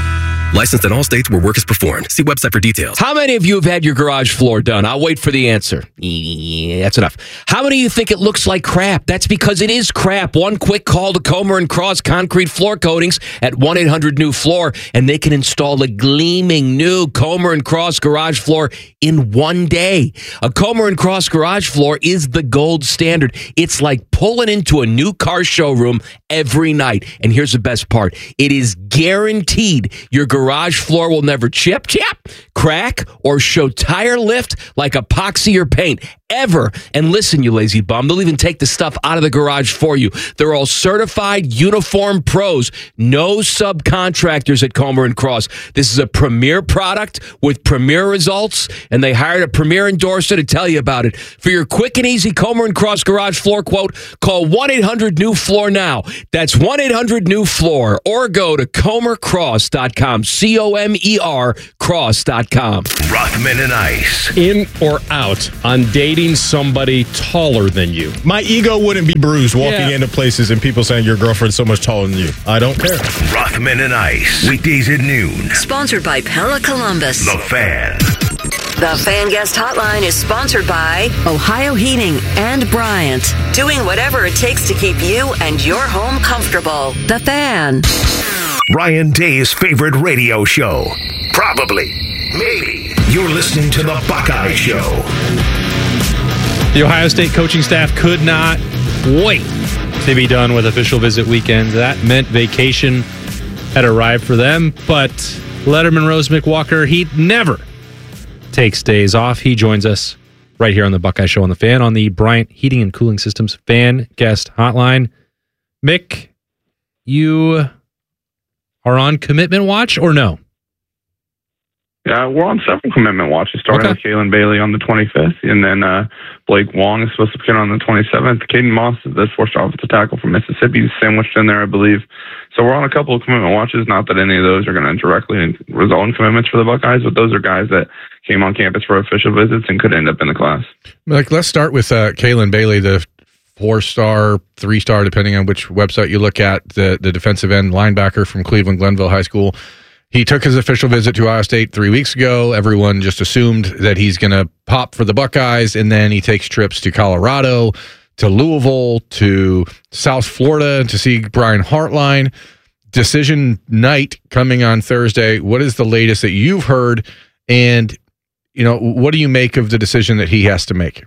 Licensed in all states where work is performed. See website for details. How many of you have had your garage floor done? I'll wait for the answer. Yeah, that's enough. How many of you think it looks like crap? That's because it is crap. One quick call to Comer and Cross Concrete Floor Coatings at one eight hundred new floor, and they can install a gleaming new Comer and Cross garage floor in one day. A Comer and Cross garage floor is the gold standard. It's like pulling into a new car showroom every night. And here's the best part. It is guaranteed your garage floor will never chip, chip, crack, or show tire lift like epoxy or paint ever. And listen, you lazy bum, they'll even take the stuff out of the garage for you. They're all certified uniform pros. No subcontractors at Comer and Cross. This is a premier product with premier results, and they hired a premier endorser to tell you about it. For your quick and easy Comer and Cross garage floor quote, call one eight hundred new floor now. That's one eight hundred new floor, or go to comer cross dot com. C O M E R cross dot com. Rothman and Ice. In or out on dating somebody taller than you? My ego wouldn't be bruised walking Yeah. into places and people saying your girlfriend's so much taller than you. I don't care. Rothman and Ice. Weekdays at noon. Sponsored by Pella Columbus. The Fan. The Fan Guest Hotline is sponsored by Ohio Heating and Bryant. Doing whatever it takes to keep you and your home comfortable. The Fan. Ryan Day's favorite radio show. Probably. Maybe. You're listening to The Buckeye Show. The Ohio State coaching staff could not wait to be done with official visit weekend. That meant vacation had arrived for them, but Letterman Rose McWalker, he never takes days off. He joins us right here on the Buckeye Show on the Fan on the Bryant Heating and Cooling Systems Fan Guest Hotline. Mick, you are on commitment watch or no? Yeah, we're on several commitment watches, starting Okay. with Kalen Bailey on the twenty-fifth, and then uh, Blake Wong is supposed to begin on the twenty-seventh. Caden Moss is the four-star offensive tackle from Mississippi, He's sandwiched in there, I believe. So we're on a couple of commitment watches. Not that any of those are going to directly result in commitments for the Buckeyes, but those are guys that came on campus for official visits and could end up in the class. Like, let's start with uh, Kalen Bailey, the four-star, three-star, depending on which website you look at, the, the defensive end linebacker from Cleveland Glenville High School. He took his official visit to Ohio State three weeks ago. Everyone just assumed that he's going to pop for the Buckeyes, and then he takes trips to Colorado, to Louisville, to South Florida to see Brian Hartline. Decision night coming on Thursday. What is the latest that you've heard? And, you know, what do you make of the decision that he has to make?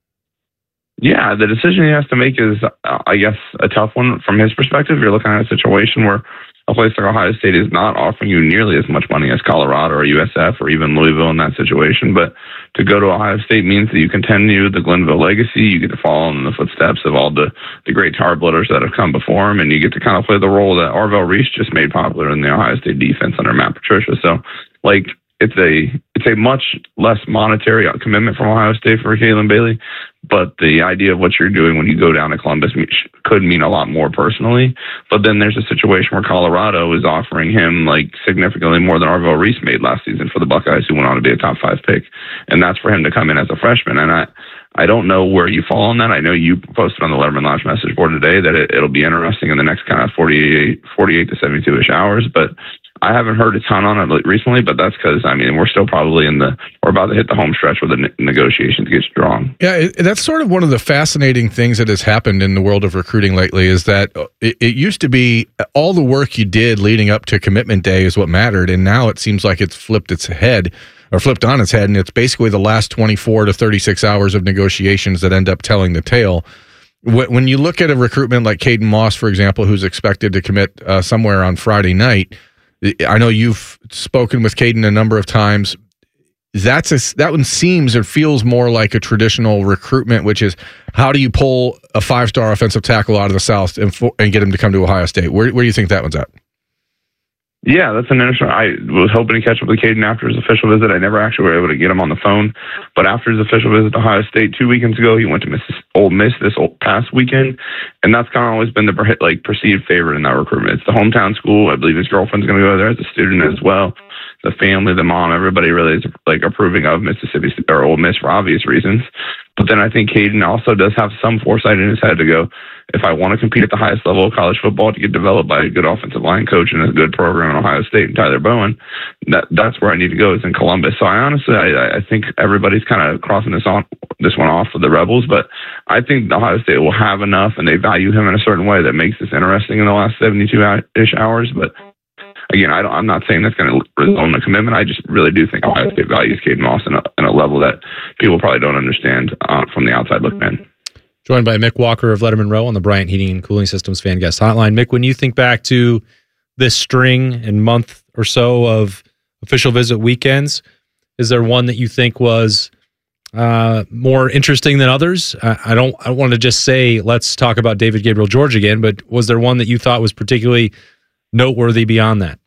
Yeah, the decision he has to make is, uh, I guess, a tough one from his perspective. You're looking at a situation where a place like Ohio State is not offering you nearly as much money as Colorado or U S F or even Louisville in that situation. But to go to Ohio State means that you continue the Glenville legacy. You get to follow in the footsteps of all the, the great tar blooders that have come before him, and you get to kind of play the role that Arvell Reese just made popular in the Ohio State defense under Matt Patricia. So, like, it's a it's a much less monetary commitment from Ohio State for Kalen Bailey, but the idea of what you're doing when you go down to Columbus could mean a lot more personally. But then there's a situation where Colorado is offering him like significantly more than Arvell Reese made last season for the Buckeyes, who went on to be a top five pick, and that's for him to come in as a freshman. And I I don't know where you fall on that. I know you posted on the Letterman Lounge message board today that it, it'll be interesting in the next kind of forty-eight, forty-eight to seventy-two-ish hours, but I haven't heard a ton on it recently, but that's because, I mean, we're still probably in the, we're about to hit the home stretch where the ne- negotiations get strong. Yeah, it, that's sort of one of the fascinating things that has happened in the world of recruiting lately is that it, it used to be all the work you did leading up to commitment day is what mattered, and now it seems like it's flipped its head, or flipped on its head, and it's basically the last twenty-four to thirty-six hours of negotiations that end up telling the tale. When you look at a recruitment like Caden Moss, for example, who's expected to commit uh, somewhere on Friday night, I know you've spoken with Caden a number of times. That's a, that one seems or feels more like a traditional recruitment, which is how do you pull a five-star offensive tackle out of the South and, for, and get him to come to Ohio State? Where, where do you think that one's at? Yeah, that's an interesting. I was hoping to catch up with Caden after his official visit. I never actually were able to get him on the phone. But after his official visit to Ohio State two weekends ago, he went to Missis- Ole Miss this old, past weekend, and that's kind of always been the like perceived favorite in that recruitment. It's the hometown school. I believe his girlfriend's going to go there as a student as well. The family, the mom, everybody really is like approving of Mississippi or Ole Miss for obvious reasons. But then I think Caden also does have some foresight in his head to go, if I want to compete at the highest level of college football to get developed by a good offensive line coach and a good program in Ohio State and Tyler Bowen, that that's where I need to go is in Columbus. So I honestly, I, I think everybody's kind of crossing this on this one off with the Rebels, but I think Ohio State will have enough and they value him in a certain way that makes this interesting in the last seventy-two-ish hours. But again, I don't, I'm not saying that's going to result in a commitment. I just really do think Ohio State values Caden Moss in a, in a level that people probably don't understand uh, from the outside looking in. Joined by Mick Walker of Letterman Row on the Bryant Heating and Cooling Systems Fan Guest Hotline. Mick, when you think back to this string and month or so of official visit weekends, is there one that you think was uh, more interesting than others? I, I don't. I want to just say let's talk about David Gabriel George again, but was there one that you thought was particularly noteworthy beyond that?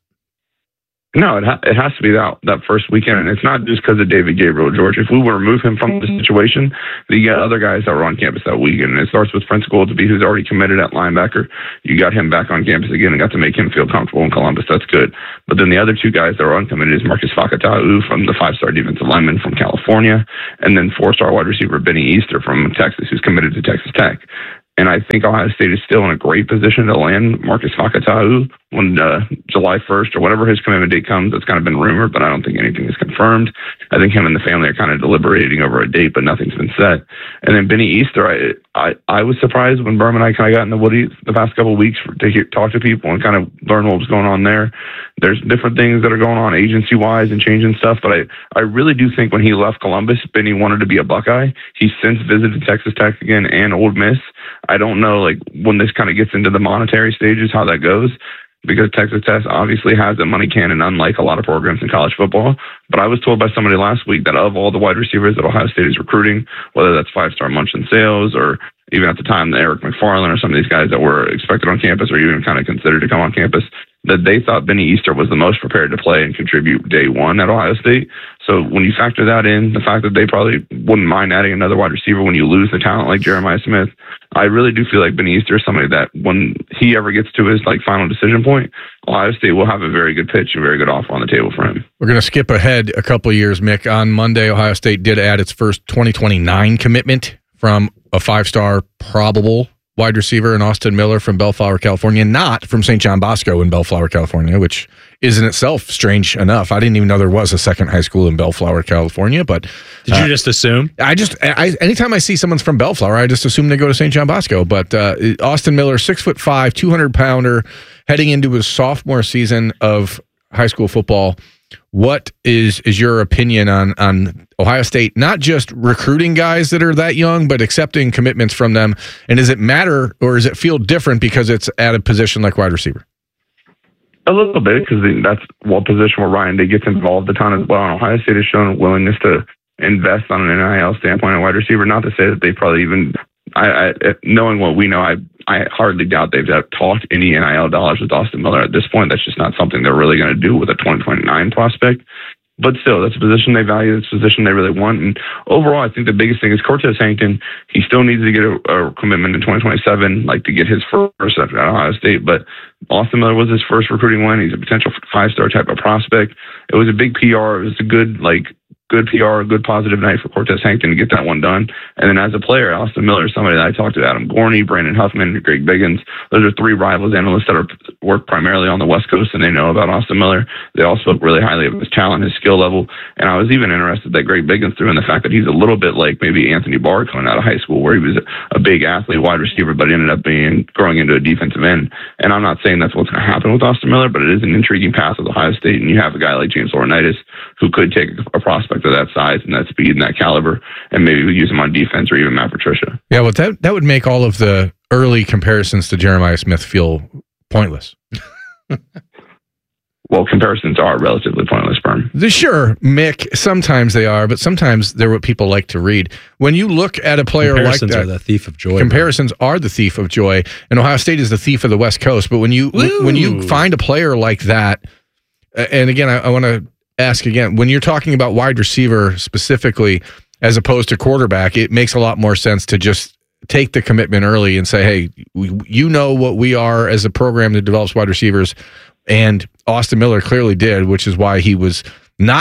No, it, ha- it has to be that that first weekend, and it's not just because of David Gabriel George. If we were to remove him from the situation, you got other guys that were on campus that weekend. And it starts with Prince Goolsby, who's already committed at linebacker. You got him back on campus again and got to make him feel comfortable in Columbus. That's good. But then the other two guys that are uncommitted is Marcus Fakatau from the five-star defensive lineman from California, and then four-star wide receiver Benny Easter from Texas, who's committed to Texas Tech. And I think Ohio State is still in a great position to land Marcus Fakatau when uh, July first or whatever his commitment date comes. It's kind of been rumored, but I don't think anything is confirmed. I think him and the family are kind of deliberating over a date, but nothing's been set. And then Benny Easter, I I, I was surprised when Berman and I kind of got in the Woody the past couple of weeks for, to hear, talk to people and kind of learn what was going on there. There's different things that are going on agency-wise and changing stuff, but I, I really do think when he left Columbus, Benny wanted to be a Buckeye. He's since visited Texas Tech again and Ole Miss. I don't know, like, when this kind of gets into the monetary stages, how that goes, because Texas Tech obviously has a money cannon, unlike a lot of programs in college football. But I was told by somebody last week that of all the wide receivers that Ohio State is recruiting, whether that's five-star Munchen Sales or even at the time Eric McFarland or some of these guys that were expected on campus or even kind of considered to come on campus, that they thought Benny Easter was the most prepared to play and contribute day one at Ohio State. So when you factor that in, the fact that they probably wouldn't mind adding another wide receiver when you lose the talent like Jeremiah Smith, I really do feel like Benny Easter is somebody that when he ever gets to his like final decision point, Ohio State will have a very good pitch, a very good offer on the table for him. We're going to skip ahead a couple of years, Mick. On Monday, Ohio State did add its first twenty twenty-nine commitment from a five-star probable wide receiver in Austin Miller from Bellflower, California, not from Saint John Bosco in Bellflower, California, which is in itself strange enough. I didn't even know there was a second high school in Bellflower, California. But did you uh, just assume? I just, I, anytime I see someone's from Bellflower, I just assume they go to Saint John Bosco. But uh, Austin Miller, six foot five, two hundred pounder, heading into his sophomore season of high school football. What is is your opinion on on Ohio State not just recruiting guys that are that young, but accepting commitments from them? And does it matter, or does it feel different because it's at a position like wide receiver? A little bit, because that's one position where Ryan Day gets involved a ton as well. And Ohio State has shown a willingness to invest on an N I L standpoint at wide receiver. Not to say that they probably even, I, I knowing what we know, I I hardly doubt they've talked any N I L dollars with Austin Miller at this point. That's just not something they're really going to do with a twenty twenty-nine prospect. But still, that's a position they value. It's a position they really want. And overall, I think the biggest thing is Cortez Hankton. He still needs to get a, a commitment in twenty twenty-seven, like to get his first at Ohio State. But Austin Miller was his first recruiting win. He's a potential five-star type of prospect. It was a big P R. It was a good, like, good P R, good positive night for Cortez Hankton to get that one done. And then as a player, Austin Miller is somebody that I talked to, Adam Gorney, Brandon Huffman, Greg Biggins. Those are three rivals analysts that are work primarily on the West Coast, and they know about Austin Miller. They all spoke really highly of his talent, his skill level. And I was even interested that Greg Biggins threw in the fact that he's a little bit like maybe Anthony Barr coming out of high school, where he was a big athlete, wide receiver, but he ended up being growing into a defensive end. And I'm not saying that's what's going to happen with Austin Miller, but it is an intriguing path with Ohio State. And you have a guy like James Laurinaitis who could take a prospect of that size and that speed and that caliber, and maybe we use him on defense or even Matt Patricia. Yeah, well, that that would make all of the early comparisons to Jeremiah Smith feel pointless. Well, comparisons are relatively pointless, Berm. Sure, Mick, sometimes they are, but sometimes they're what people like to read. When you look at a player like that... Comparisons are the thief of joy. Comparisons man. are the thief of joy, and Ohio State is the thief of the West Coast. But when you Ooh. when you find a player like that, and again, I, I want to ask again, when you're talking about wide receiver specifically as opposed to quarterback, it makes a lot more sense to just take the commitment early and say, hey, we, you know what we are as a program that develops wide receivers, and Austin Miller clearly did, which is why he was not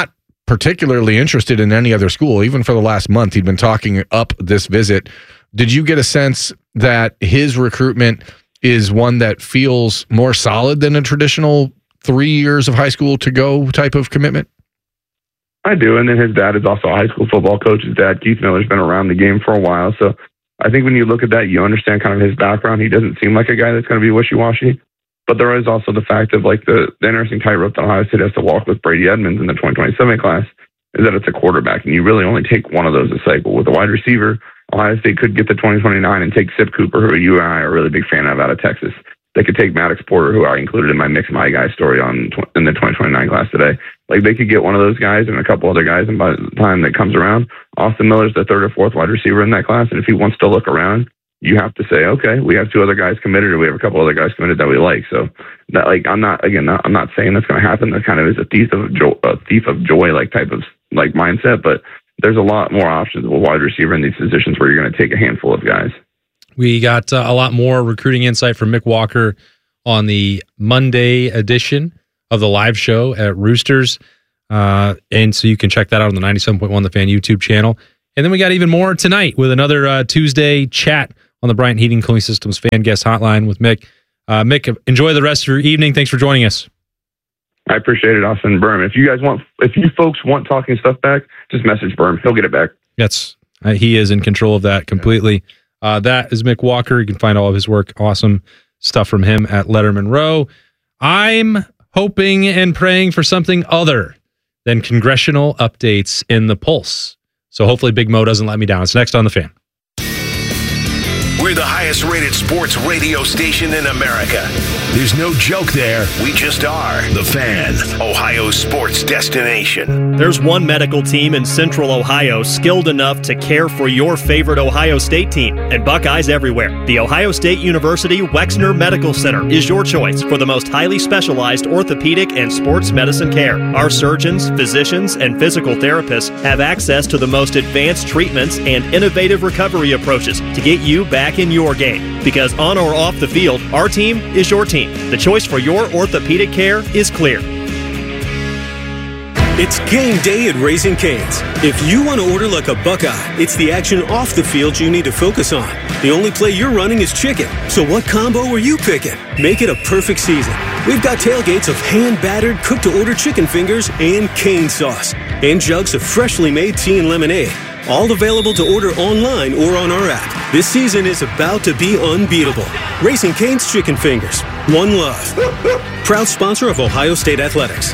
particularly interested in any other school. Even for the last month, he'd been talking up this visit. Did you get a sense that his recruitment is one that feels more solid than a traditional three years of high school to go type of commitment? I do. And then his dad is also a high school football coach. His dad, Keith Miller's been around the game for a while. So I think when you look at that, you understand kind of his background. He doesn't seem like a guy that's going to be wishy-washy. But there is also the fact of like the, the interesting tightrope that Ohio State has to walk with Brady Edmonds in the twenty twenty-seven class is that it's a quarterback, and you really only take one of those a cycle. With a wide receiver, Ohio State could get to twenty twenty-nine and take Sip Cooper, who you and I are a really big fan of out of Texas. They could take Maddox Porter, who I included in my Mix My Guy story on in the twenty twenty-nine class today. Like, they could get one of those guys and a couple other guys, and by the time that comes around, Austin Miller's the third or fourth wide receiver in that class, and if he wants to look around, you have to say, okay, we have two other guys committed, or we have a couple other guys committed that we like. So, that, like, I'm not again, not, I'm not saying that's going to happen. That kind of is a thief of joy, a thief of joy, like type of like mindset. But there's a lot more options with wide receiver in these positions where you're going to take a handful of guys. We got uh, a lot more recruiting insight from Mick Walker on the Monday edition of the live show at Roosters. Uh, and so you can check that out on the ninety-seven point one The Fan YouTube channel. And then we got even more tonight with another uh, Tuesday chat on the Bryant Heating Cooling Systems Fan Guest Hotline with Mick. Uh, Mick, enjoy the rest of your evening. Thanks for joining us. I appreciate it, Austin. Berm. If you guys want, if you folks want talking stuff back, just message Berm. He'll get it back. Yes, uh, he is in control of that completely. Uh, that is Mick Walker. You can find all of his work. Awesome stuff from him at Letterman Row. I'm hoping and praying for something other than congressional updates in the Pulse. So hopefully Big Mo doesn't let me down. It's next on The Fan. We're the highest rated sports radio station in America. There's no joke there. We just are. The Fan, Ohio's sports destination. There's one medical team in Central Ohio skilled enough to care for your favorite Ohio State team, and Buckeyes everywhere. The Ohio State University Wexner Medical Center is your choice for the most highly specialized orthopedic and sports medicine care. Our surgeons, physicians, and physical therapists have access to the most advanced treatments and innovative recovery approaches to get you back in your game. Because on or off the field, our team is your team. The choice for your orthopedic care is clear. It's game day at Raising Cane's. If you want to order like a Buckeye, it's the action off the field you need to focus on. The only play you're running is chicken. So what combo are you picking? Make it a perfect season. We've got tailgates of hand-battered, cooked-to-order chicken fingers and cane sauce. And jugs of freshly made tea and lemonade. All available to order online or on our app. This season is about to be unbeatable. Raising Cane's Chicken Fingers. One love. Proud sponsor of Ohio State Athletics.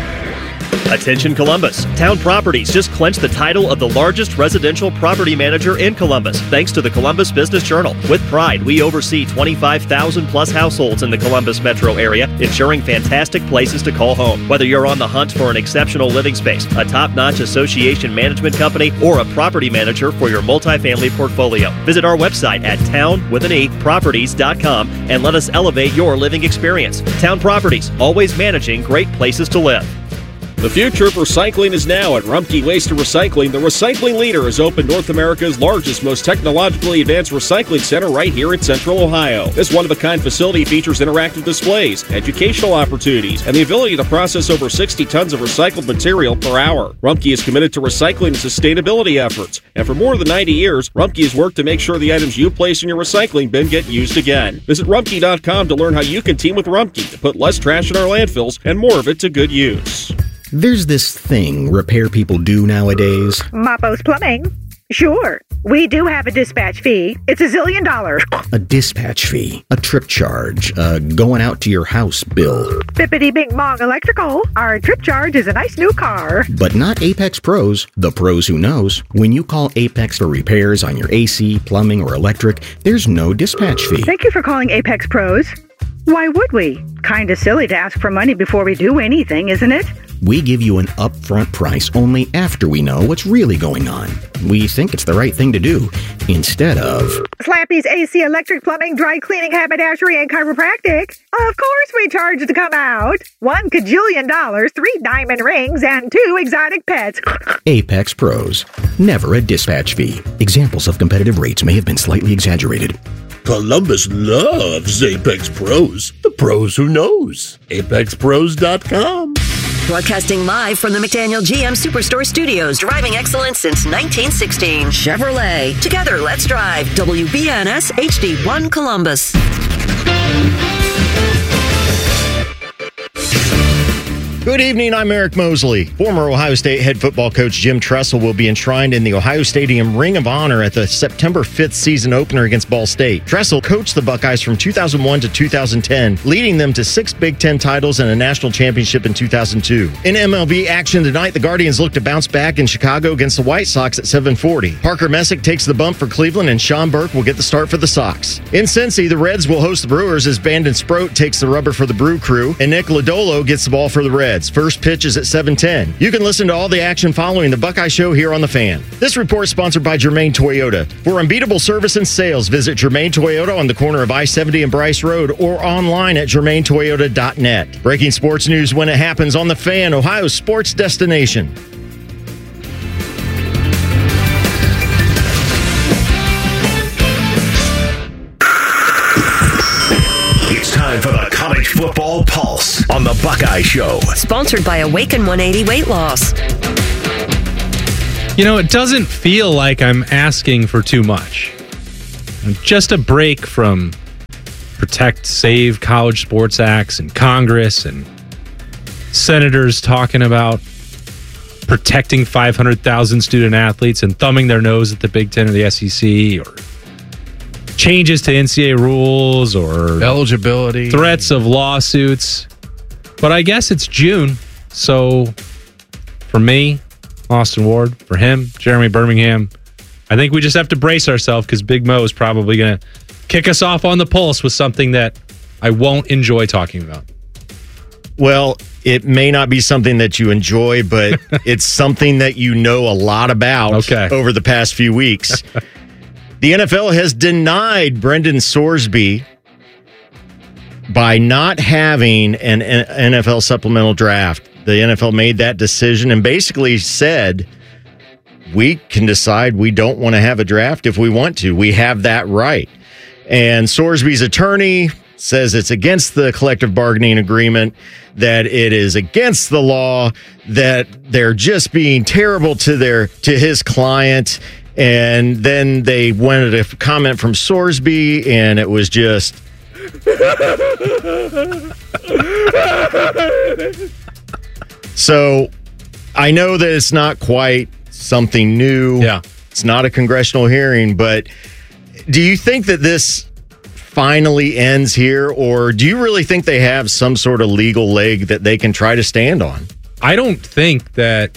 Attention Columbus. Town Properties just clinched the title of the largest residential property manager in Columbus, thanks to the Columbus Business Journal. With pride, we oversee twenty-five thousand plus households in the Columbus metro area, ensuring fantastic places to call home. Whether you're on the hunt for an exceptional living space, a top-notch association management company, or a property manager for your multifamily portfolio, visit our website at town with an e properties dot com and let us elevate your living experience. Town Properties, always managing great places to live. The future of recycling is now at Rumpke Waste and Recycling. The recycling leader has opened North America's largest, most technologically advanced recycling center right here in Central Ohio. This one-of-a-kind facility features interactive displays, educational opportunities, and the ability to process over sixty tons of recycled material per hour. Rumpke is committed to recycling and sustainability efforts, and for more than ninety years, Rumpke has worked to make sure the items you place in your recycling bin get used again. Visit rumpke dot com to learn how you can team with Rumpke to put less trash in our landfills and more of it to good use. There's this thing repair people do nowadays. Mapo's Plumbing. Sure. We do have a dispatch fee. It's a zillion dollars. A dispatch fee, a trip charge, a going out to your house bill. Bippity Bing Bong Electrical. Our trip charge is a nice new car. But not Apex Pros, the pros who knows. When you call Apex for repairs on your A C, plumbing, or electric, there's no dispatch fee. Thank you for calling Apex Pros. Why would we? Kinda silly to ask for money before we do anything, isn't it? We give you an upfront price only after we know what's really going on. We think it's the right thing to do, instead of... Slappy's A C, electric, plumbing, dry cleaning, haberdashery, and chiropractic. Of course we charge to come out. One cajillion dollars, three diamond rings, and two exotic pets. Apex Pros. Never a dispatch fee. Examples of competitive rates may have been slightly exaggerated. Columbus loves Apex Pros. The pros who knows. apex pros dot com. Broadcasting live from the McDaniel G M Superstore Studios, driving excellence since nineteen sixteen. Chevrolet. Together, let's drive. W B N S H D one Columbus. Good evening, I'm Eric Mosley. Former Ohio State head football coach Jim Tressel will be enshrined in the Ohio Stadium Ring of Honor at the September fifth season opener against Ball State. Tressel coached the Buckeyes from two thousand one to two thousand ten, leading them to six Big Ten titles and a national championship in two thousand two. In M L B action tonight, the Guardians look to bounce back in Chicago against the White Sox at seven forty. Parker Messick takes the bump for Cleveland, and Sean Burke will get the start for the Sox. In Cincy, the Reds will host the Brewers as Bandon Sproat takes the rubber for the Brew Crew, and Nick Lodolo gets the ball for the Reds. First pitch is at seven ten. You can listen to all the action following the Buckeye Show here on The Fan. This report is sponsored by Germain Toyota. For unbeatable service and sales, visit Germain Toyota on the corner of I seventy and Bryce Road or online at germain toyota dot net. Breaking sports news when it happens on The Fan, Ohio's sports destination. It's time for the College Football Pulse on the Buckeye Show. Sponsored by Awaken one eighty Weight Loss. You know, it doesn't feel like I'm asking for too much. Just a break from Protect, Save College Sports Acts and Congress and senators talking about protecting five hundred thousand student athletes and thumbing their nose at the Big Ten or the S E C, or changes to N C double A rules, or eligibility, threats of lawsuits. But I guess it's June, so for me, Austin Ward, for him, Jeremy Birmingham, I think we just have to brace ourselves, because Big Mo is probably going to kick us off on the pulse with something that I won't enjoy talking about. Well, it may not be something that you enjoy, but it's something that you know a lot about okay. over the past few weeks. The N F L has denied Brendan Sorsby by not having an N F L supplemental draft. The N F L made that decision and basically said, we can decide we don't want to have a draft if we want to. We have that right. And Sorsby's attorney says it's against the collective bargaining agreement, that it is against the law, that they're just being terrible to their to his client. And then they wanted a comment from Sorsby, and it was just... So I know that it's not quite something new. Yeah. It's not a congressional hearing, but do you think that this finally ends here, or do you really think they have some sort of legal leg that they can try to stand on? I don't think that...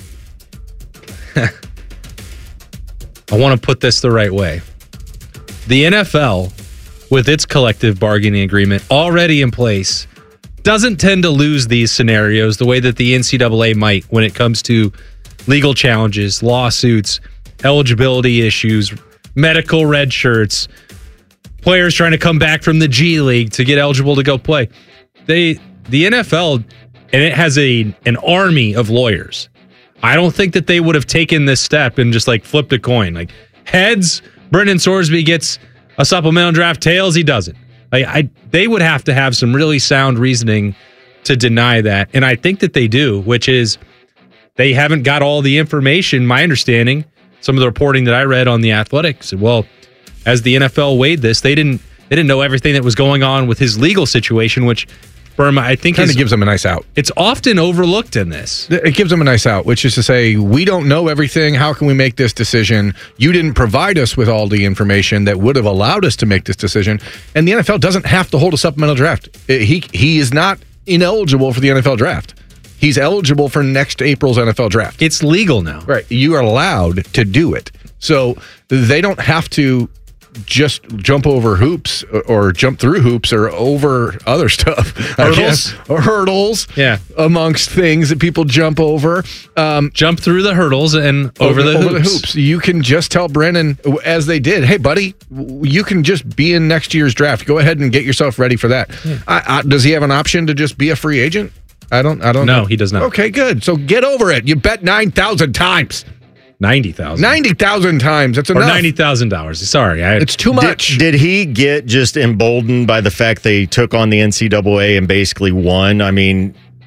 I want to put this the right way. The N F L, with its collective bargaining agreement already in place, doesn't tend to lose these scenarios the way that the N C double A might when it comes to legal challenges, lawsuits, eligibility issues, medical red shirts, players trying to come back from the G League to get eligible to go play. They, the N F L, and it has a an army of lawyers. I don't think that they would have taken this step and just like flipped a coin. Like, heads, Brendan Sorsby gets a supplemental draft. Tails, he doesn't. Like, I, they would have to have some really sound reasoning to deny that. And I think that they do, which is they haven't got all the information. My understanding, some of the reporting that I read on The Athletic said, well, as the N F L weighed this, they didn't they didn't know everything that was going on with his legal situation, which Burma, I think, kind of gives them a nice out. It's often overlooked in this. It gives them a nice out, which is to say, we don't know everything. How can we make this decision? You didn't provide us with all the information that would have allowed us to make this decision. And the N F L doesn't have to hold a supplemental draft. He he is not ineligible for the N F L draft. He's eligible for next April's N F L draft. It's legal now. Right. You are allowed to do it. So they don't have to just jump over hoops or, or jump through hoops or over other stuff. Hurdles? Or hurdles. Yeah. Amongst things that people jump over. Um, jump through the hurdles and over, over, the, over hoops. the hoops. You can just tell Brennan, as they did, hey, buddy, you can just be in next year's draft. Go ahead and get yourself ready for that. Yeah. I, I, does he have an option to just be a free agent? I don't I don't no, know. No, he does not. Okay, good. So get over it. You bet nine thousand times. ninety thousand. ninety thousand times. That's enough. Or ninety thousand dollars. Sorry. I, it's too much. Did, did he get just emboldened by the fact they took on the N C double A and basically won? I mean,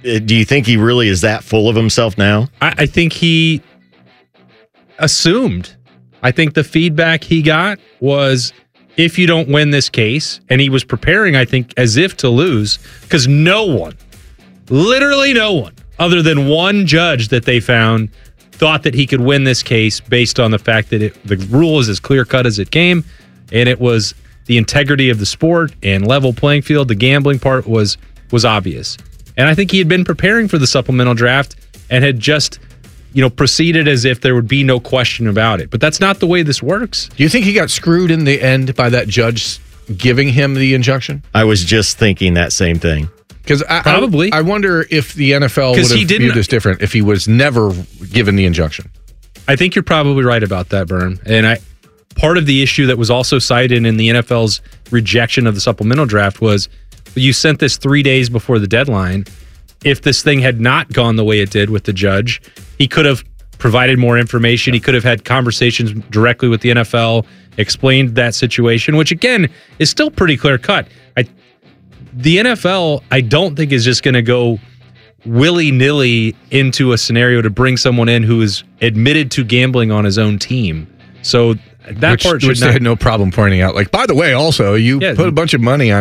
Uh, Do you think he really is that full of himself now? I, I think he assumed. I think the feedback he got was, if you don't win this case, and he was preparing, I think, as if to lose, because no one, literally no one, other than one judge that they found, thought that he could win this case based on the fact that it, the rule is as clear-cut as it came, and it was the integrity of the sport and level playing field. The gambling part was was obvious. And I think he had been preparing for the supplemental draft and had just, you know, proceeded as if there would be no question about it. But that's not the way this works. Do you think he got screwed in the end by that judge giving him the injunction? I was just thinking that same thing. Because I, Probably. I, I wonder if the N F L would 'Cause have he didn't- viewed this different if he was never given the injunction. I think you're probably right about that, Vern. And I part of the issue that was also cited in the N F L's rejection of the supplemental draft was, you sent this three days before the deadline. If this thing had not gone the way it did with the judge, he could have provided more information. He could have had conversations directly with the N F L, explained that situation, which again is still pretty clear cut. I, the N F L, I don't think is just going to go willy-nilly into a scenario to bring someone in who is admitted to gambling on his own team. So that which, part should which not they had no problem pointing out. Like, by the way, also, you Yeah. put a bunch of money on